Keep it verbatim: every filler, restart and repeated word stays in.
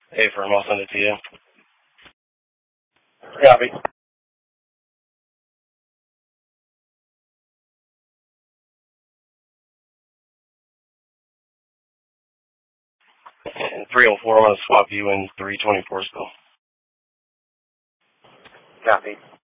Hey, firm, I'll send it to you. Copy. And three oh four, I'm going to swap you in three twenty-four still. Copy.